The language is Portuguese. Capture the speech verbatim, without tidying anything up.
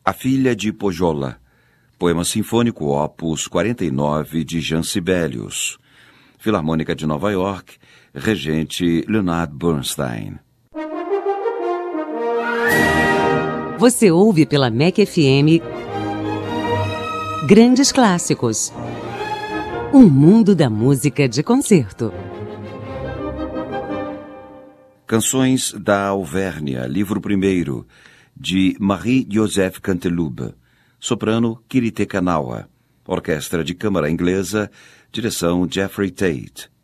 A Filha de Pohjola, poema sinfônico opus quarenta e nove de Jean Sibelius. Filarmônica de Nova York, regente Leonard Bernstein. Você ouve pela M E C F M Grandes Clássicos. Um mundo da música de concerto. Canções da Alvérnia, livro primeiro, de Marie-Joseph Canteloube. Soprano, Kirite Kanawa. Orquestra de Câmara Inglesa, direção Jeffrey Tate.